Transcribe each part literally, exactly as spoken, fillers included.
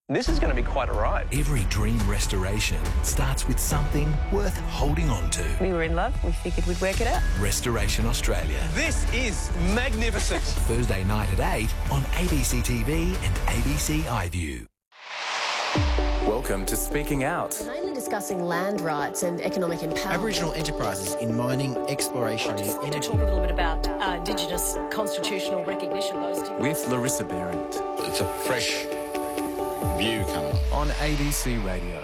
This is going to be quite a ride. Every dream restoration starts with something worth holding on to. We were in love. We figured we'd work it out. Restoration Australia. This is magnificent. Thursday night at eight on A B C T V and A B C iView. Welcome to Speaking Out. Mainly discussing land rights and economic empowerment. Aboriginal enterprises in mining, exploration and energy. Talk a little bit about uh, Indigenous constitutional recognition. Those two. With Larissa Behrendt. It's a fresh view coming on A B C Radio.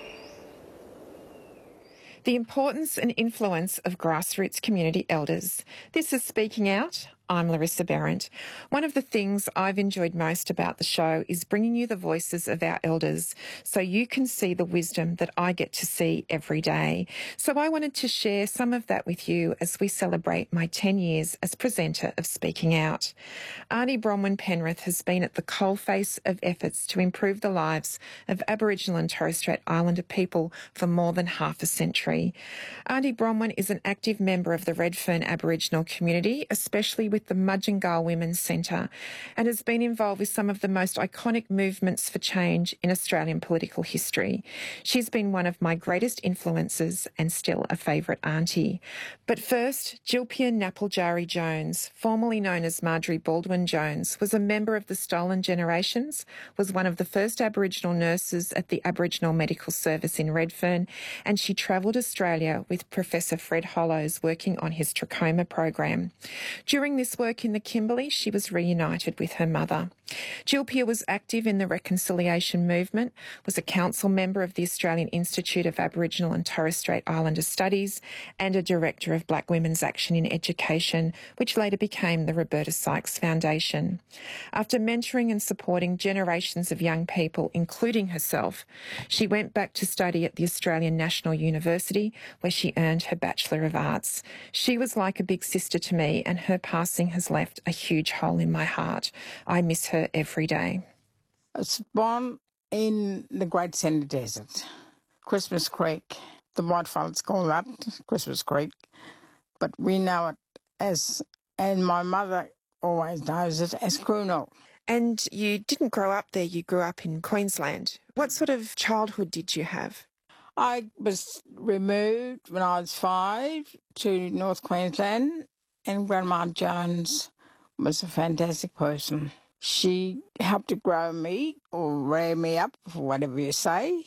The importance and influence of grassroots community elders. This is Speaking Out. I'm Larissa Behrendt. One of the things I've enjoyed most about the show is bringing you the voices of our elders so you can see the wisdom that I get to see every day. So I wanted to share some of that with you as we celebrate my ten years as presenter of Speaking Out. Aunty Bronwyn Penrith has been at the coalface of efforts to improve the lives of Aboriginal and Torres Strait Islander people for more than half a century. Aunty Bronwyn is an active member of the Redfern Aboriginal community, especially with the Mudgeongal Women's Centre, and has been involved with some of the most iconic movements for change in Australian political history. She's been one of my greatest influences and still a favourite auntie. But first, Jilpia Napaljarri Jones, formerly known as Marjorie Baldwin Jones, was a member of the Stolen Generations, was one of the first Aboriginal nurses at the Aboriginal Medical Service in Redfern, and she travelled Australia with Professor Fred Hollows working on his trachoma program. During this work in the Kimberley, she was reunited with her mother. Jilpia was active in the reconciliation movement, was a council member of the Australian Institute of Aboriginal and Torres Strait Islander Studies, and a director of Black Women's Action in Education, which later became the Roberta Sykes Foundation. After mentoring and supporting generations of young people, including herself, she went back to study at the Australian National University, where she earned her Bachelor of Arts. She was like a big sister to me, and her passing has left a huge hole in my heart. I miss her every day. I was born in the Great Sand Desert, Christmas Creek. The whitefellas call that Christmas Creek, but we know it as, and my mother always knows it as Croonall. And you didn't grow up there, you grew up in Queensland. What sort of childhood did you have? I was removed when I was five to North Queensland, and Grandma Jones was a fantastic person. She helped to grow me or rear me up, whatever you say,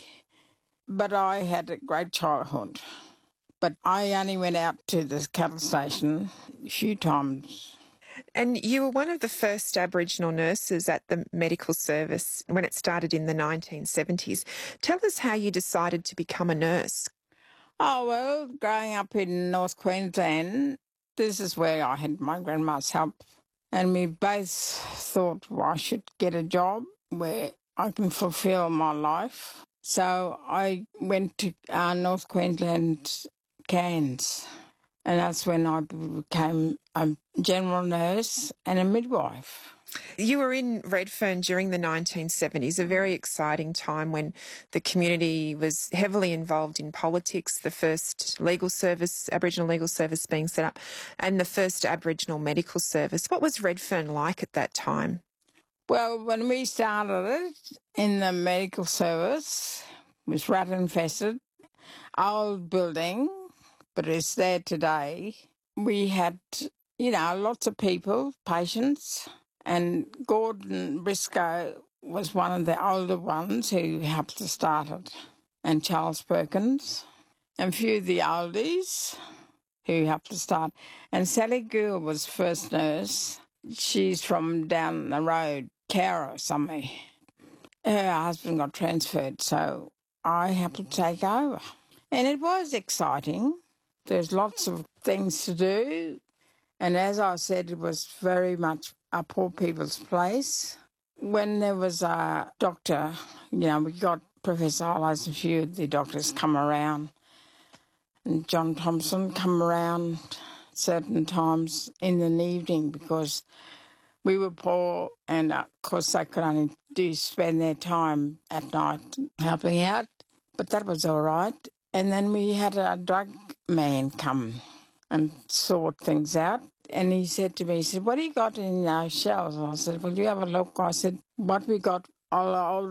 but I had a great childhood. But I only went out to the cattle station a few times. And you were one of the first Aboriginal nurses at the medical service when it started in the nineteen seventies. Tell us how you decided to become a nurse. Oh, well, growing up in North Queensland, this is where I had my grandma's help. And we both thought, well, I should get a job where I can fulfil my life. So I went to uh, North Queensland Cairns, and that's when I became a general nurse and a midwife. You were in Redfern during the nineteen seventies, a very exciting time when the community was heavily involved in politics, the first legal service, Aboriginal legal service being set up, and the first Aboriginal medical service. What was Redfern like at that time? Well, when we started it in the medical service, it was rat infested, old building, but it's there today. We had, you know, lots of people, patients. And Gordon Briscoe was one of the older ones who helped to start it, and Charles Perkins, and a few of the oldies who helped to start. And Sally Gould was first nurse. She's from down the road, Cowra or somewhere. Her husband got transferred, so I had to take over. And it was exciting. There's lots of things to do. And as I said, it was very much a poor people's place. When there was a doctor, you know, we got Professor Hollows and a few of the doctors come around, and John Thompson come around certain times in the evening because we were poor, and of course they could only do spend their time at night helping out, but that was all right. And then we had a drug man come and sort things out. And he said to me, he said, what do you got in those shells? And I said, well, you have a look. I said, what we got, I'll, I'll